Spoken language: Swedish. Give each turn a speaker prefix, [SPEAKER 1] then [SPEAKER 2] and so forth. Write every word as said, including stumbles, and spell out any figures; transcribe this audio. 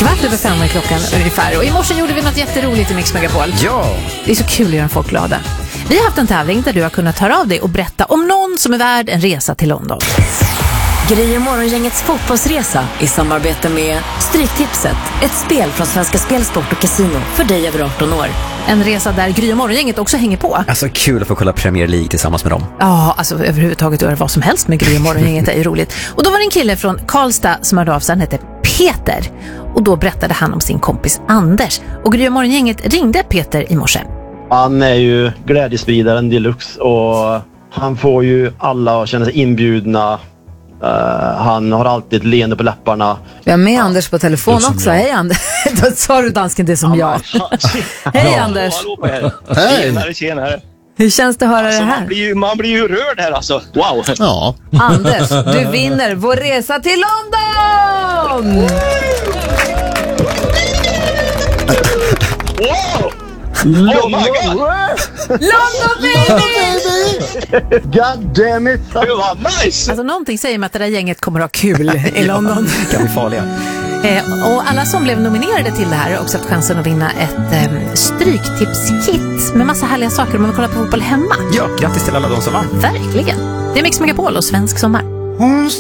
[SPEAKER 1] Kvart över fem är klockan ungefär. Och i morse gjorde vi något jätteroligt i Mix Megapol.
[SPEAKER 2] Ja.
[SPEAKER 1] Det är så kul att göra folk glada. Vi har haft en tävling där du har kunnat höra av dig och berätta om någon som är värd en resa till London.
[SPEAKER 3] Gry och Morgongängets fotbollsresa i samarbete med Stryktipset. Ett spel från Svenska Spelsport och Casino för dig över arton år.
[SPEAKER 1] En resa där Gry och Morgongänget också hänger på.
[SPEAKER 2] Alltså kul att få kolla Premier League tillsammans med dem.
[SPEAKER 1] Ja, alltså överhuvudtaget göra vad som helst med Gry och Morgongänget är ju roligt. Och då var det en kille från Karlstad som hörde av sig, han hette Peter. Och då berättade han om sin kompis Anders. Och Gry och Morgongänget ringde Peter i morse.
[SPEAKER 4] Han är ju glädjespridaren deluxe och han får ju alla att känna sig inbjudna. Uh, han har alltid ett leende på läpparna.
[SPEAKER 5] Vi har med ja. Anders på telefon också.
[SPEAKER 4] Jag.
[SPEAKER 5] Hej Anders. Då sa du dansken det som ja, jag. Hej ja. Anders.
[SPEAKER 6] Hallå på er.
[SPEAKER 7] Hej.
[SPEAKER 6] Tjenare, tjenare.
[SPEAKER 5] Hur känns det att höra
[SPEAKER 6] alltså,
[SPEAKER 5] det här?
[SPEAKER 6] Man blir, ju, man blir ju rörd här alltså. Wow.
[SPEAKER 7] Ja.
[SPEAKER 5] Anders, du vinner vår resa till London!
[SPEAKER 6] Wow! Oh my god!
[SPEAKER 5] London baby!
[SPEAKER 4] God damn it!
[SPEAKER 6] Det var nice!
[SPEAKER 1] Alltså någonting säger mig att det där gänget kommer att ha kul i London.
[SPEAKER 2] Kan bli farliga.
[SPEAKER 1] Eh, och alla som blev nominerade till det här har också haft chansen att vinna ett eh, stryktipskit med massa härliga saker om man vill kolla på fotboll hemma.
[SPEAKER 2] Ja, grattis till alla de som vann.
[SPEAKER 1] Verkligen. Det är Mix Megapol och Svensk sommar.